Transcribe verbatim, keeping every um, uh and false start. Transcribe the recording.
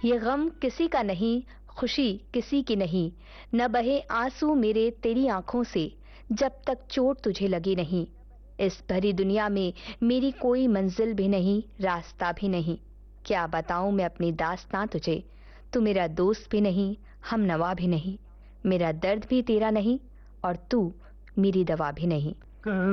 ये गम किसी का नहीं, खुशी किसी की नहीं, न बहे आंसू मेरे तेरी आंखों से जब तक चोट तुझे लगी नहीं। इस भरी दुनिया में मेरी कोई मंजिल भी नहीं, रास्ता भी नहीं। क्या बताऊं मैं अपनी दास्तां तुझे, तू मेरा दोस्त भी नहीं, हम नवा भी नहीं। मेरा दर्द भी तेरा नहीं और तू मेरी दवा भी नहीं।